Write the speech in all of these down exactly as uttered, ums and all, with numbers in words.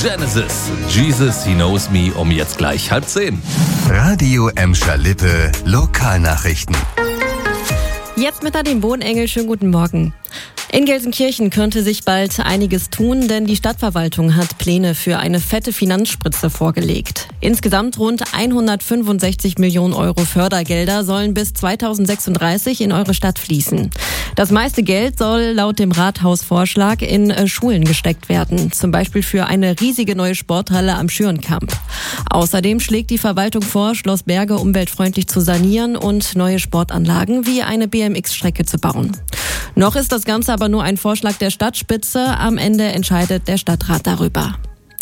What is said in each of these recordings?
Genesis, Jesus, He Knows Me, um jetzt gleich halb zehn. Radio Emscher Lippe, Lokalnachrichten. Jetzt mit Nadine Bohnengel, schönen guten Morgen. In Gelsenkirchen könnte sich bald einiges tun, denn die Stadtverwaltung hat Pläne für eine fette Finanzspritze vorgelegt. Insgesamt rund hundertfünfundsechzig Millionen Euro Fördergelder sollen bis zweitausendsechsunddreißig in eure Stadt fließen. Das meiste Geld soll laut dem Rathausvorschlag in äh, Schulen gesteckt werden, zum Beispiel für eine riesige neue Sporthalle am Schürenkamp. Außerdem schlägt die Verwaltung vor, Schloss Berge umweltfreundlich zu sanieren und neue Sportanlagen wie eine B M X-Strecke zu bauen. Noch ist das Ganze aber nur ein Vorschlag der Stadtspitze. Am Ende entscheidet der Stadtrat darüber.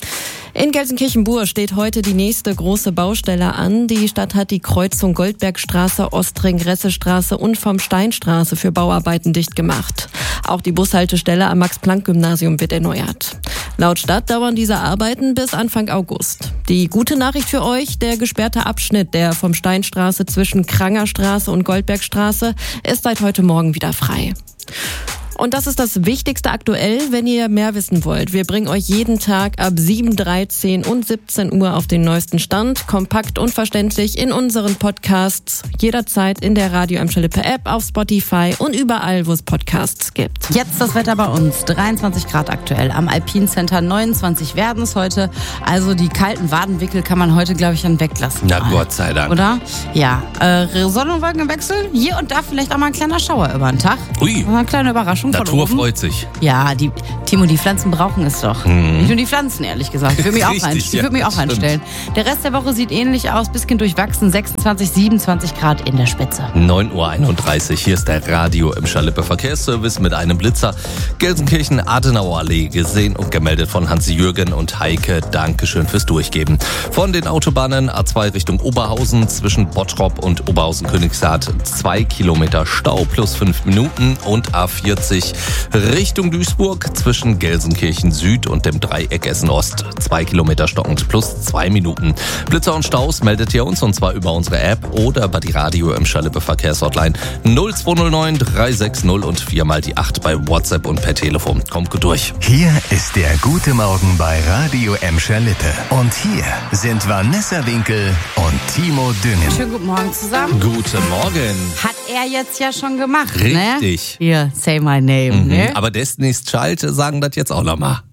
In Gelsenkirchen-Bur steht heute die nächste große Baustelle an. Die Stadt hat die Kreuzung Goldbergstraße, Ostring-Ressestraße und vom Steinstraße für Bauarbeiten dicht gemacht. Auch die Bushaltestelle am Max-Planck-Gymnasium wird erneuert. Laut Stadt dauern diese Arbeiten bis Anfang August. Die gute Nachricht für euch, der gesperrte Abschnitt der vom Steinstraße zwischen Krangerstraße und Goldbergstraße ist seit heute Morgen wieder frei. Und das ist das Wichtigste aktuell, wenn ihr mehr wissen wollt. Wir bringen euch jeden Tag ab sieben, dreizehn und siebzehn Uhr auf den neuesten Stand, kompakt und verständlich in unseren Podcasts, jederzeit in der Radio Emscher Lippe App, auf Spotify und überall, wo es Podcasts gibt. Jetzt das Wetter bei uns, dreiundzwanzig Grad aktuell, am Alpine Center neunundzwanzig werden es heute. Also die kalten Wadenwickel kann man heute, glaube ich, dann weglassen. Na Gott sei Dank. Oder? Ja, äh, Sonne- und Wolkenwechsel, hier und da vielleicht auch mal ein kleiner Schauer über den Tag. Ui. Eine kleine Überraschung. Natur freut sich. Ja, die, Timo, die Pflanzen brauchen es doch. Mhm. Nicht nur die Pflanzen, ehrlich gesagt. Ich würde mich, Richtig, auch, einst- ich ja, würd mich auch stimmt. einstellen. Der Rest der Woche sieht ähnlich aus, bisschen durchwachsen, sechsundzwanzig, siebenundzwanzig Grad in der Spitze. neun Uhr einunddreißig, hier ist der Radio Emscher Lippe Verkehrsservice mit einem Blitzer. Gelsenkirchen-Adenauerallee gesehen und gemeldet von Hans-Jürgen und Heike. Dankeschön fürs Durchgeben. Von den Autobahnen A zwei Richtung Oberhausen zwischen Bottrop und Oberhausen-Königshardt zwei Kilometer Stau plus fünf Minuten und A vierzig Richtung Duisburg zwischen Gelsenkirchen Süd und dem Dreieck Essen Ost zwei Kilometer stockend plus zwei Minuten. Blitzer und Staus meldet ihr uns und zwar über unsere App oder über die Radio Emscher Lippe Verkehrshotline null zwei null neun drei sechs null und viermal die acht bei WhatsApp und per Telefon. Kommt gut durch. Hier ist der Gute Morgen bei Radio Emscher Lippe. Und hier sind Vanessa Winkel und Timo Düngen. Schönen guten Morgen zusammen. Guten Morgen. Hat er jetzt ja schon gemacht, Richtig. ne? Hier, say my name, Mhm. ne? Aber Destiny's Child sagen das jetzt auch nochmal.